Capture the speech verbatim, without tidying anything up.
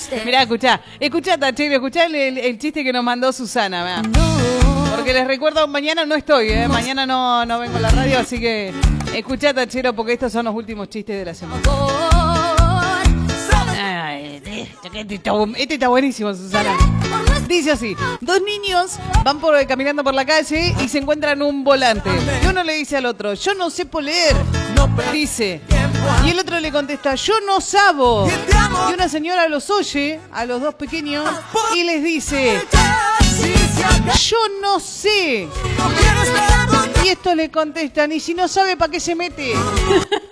Mirá, escuchá, escuchá, Tachero, escuchá el, el, el chiste que nos mandó Susana, mirá. Porque les recuerdo, mañana no estoy, ¿eh? Mañana no, no vengo a la radio, así que escuchá, Tachero, porque estos son los últimos chistes de la semana. Ay, este, está, este está buenísimo, Susana. Dice así, dos niños van por, caminando por la calle y se encuentran un volante. Y uno le dice al otro, yo no sé por leer. Dice, y el otro le contesta, yo no sabo. Y una señora los oye, a los dos pequeños, y les dice, yo no sé. Y estos le contestan, y si no sabe, ¿para qué se mete?